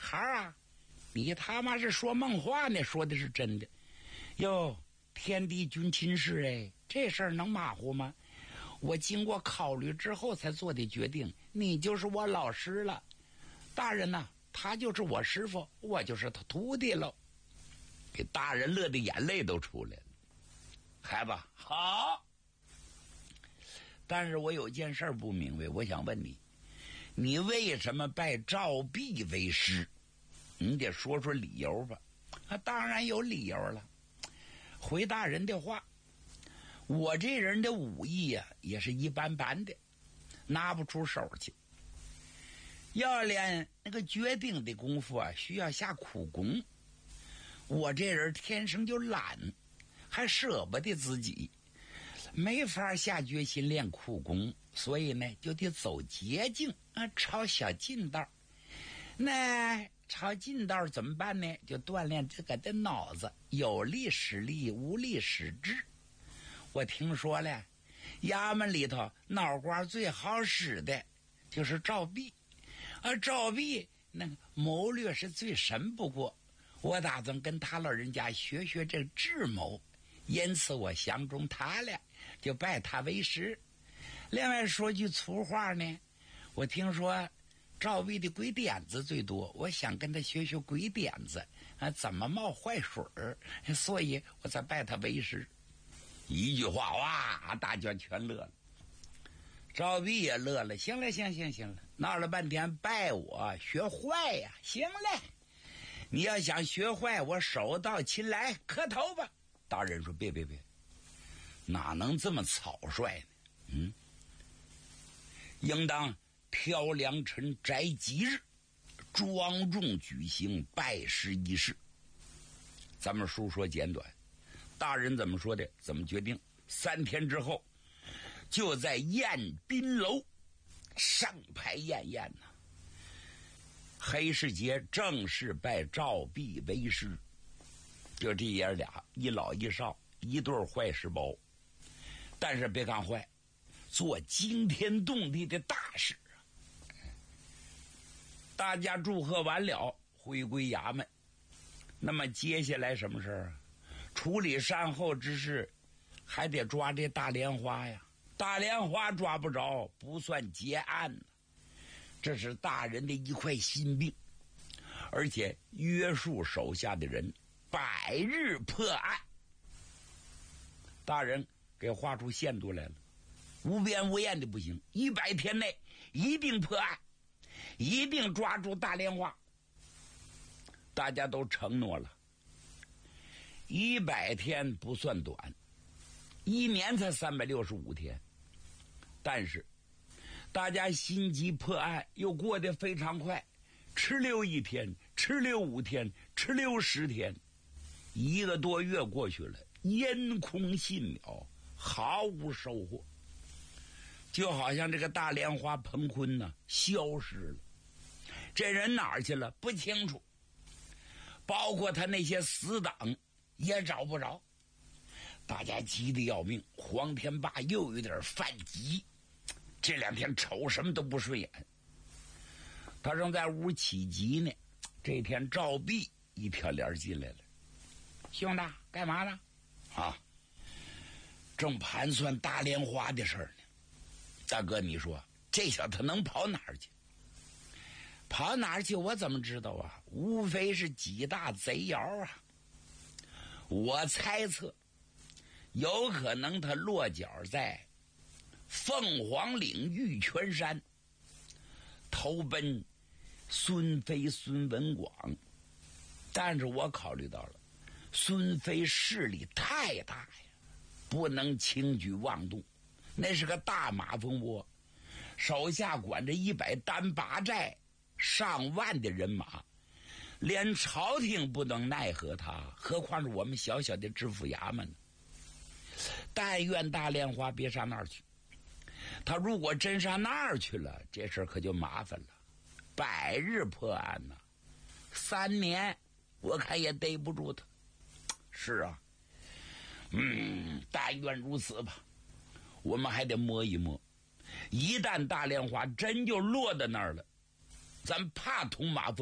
孩儿啊，你他妈是说梦话呢，说的是真的。哟，天地君亲事哎，这事儿能马虎吗？我经过考虑之后才做的决定，你就是我老师了。大人呐，他就是我师傅，我就是他徒弟喽。给大人乐的眼泪都出来了。孩子好，但是我有件事不明白，我想问你，你为什么拜赵弼为师？你得说说理由吧。当然有理由了。回大人的话，我这人的武艺呀，也是一般般的，拿不出手去。要练那个决定的功夫啊，需要下苦功。我这人天生就懒，还舍不得自己，没法下决心练苦功，所以呢，就得走捷径抄小近道。那抄近道怎么办呢？就锻炼这个的脑子，有力使力，无力使智。我听说了，衙门里头脑瓜最好使的就是赵弼，而赵弼那个谋略是最神不过。我打算跟他老人家学学这智谋，因此我相中他了，就拜他为师。另外说句粗话呢，我听说赵弼的鬼点子最多，我想跟他学学鬼点子怎么冒坏水儿，所以我才拜他为师。一句话，哇，大家全乐了。赵弼也乐了，行了，闹了半天拜我学坏呀，行了。你要想学坏，我手到擒来，磕头吧。大人说别，哪能这么草率呢？应当挑良辰摘吉日，庄重举行拜师仪式。咱们书说简短，大人怎么说的，怎么决定？3天之后，就在宴宾楼上排宴呐。黑世杰正式拜赵弼为师，就这爷俩，一老一少，一对坏事包。但是别看坏，做惊天动地的大事啊！大家祝贺完了，回归衙门。那么接下来什么事儿啊？处理善后之事，还得抓这大莲花呀。大莲花抓不着，不算结案呢。这是大人的一块心病，而且约束手下的人，100日破案。大人给画出限度来了，无边无沿的不行，100天内一定破案，一定抓住大莲花。大家都承诺了，100天不算短，1年才365天，但是大家心急破案又过得非常快，哧溜1天，哧溜5天，哧溜10天，1个多月过去了，烟空信了，毫无收获，就好像这个大莲花彭坤呢消失了，这人哪儿去了不清楚，包括他那些死党也找不着。大家急得要命，黄天霸又有点犯急，这2天瞅什么都不顺眼。他正在屋起急呢，这天赵弼一条帘进来了。兄弟干嘛呢？正盘算大莲花的事儿呢。大哥，你说这小子能跑哪儿去？跑哪儿去我怎么知道啊？无非是几大贼窑啊。我猜测有可能他落脚在凤凰岭玉泉山，投奔孙飞孙文广。但是我考虑到了孙飞势力太大呀，不能轻举妄动，那是个大马蜂窝，手下管着100单八寨上万的人马，连朝廷不能奈何他，何况是我们小小的知府衙门呢？但愿大莲花别上那儿去，他如果真上那儿去了，这事儿可就麻烦了。100日破案呢，3年我看也逮不住他。是啊，但愿如此吧。我们还得摸一摸，一旦大莲花真就落到那儿了，咱怕同马蜂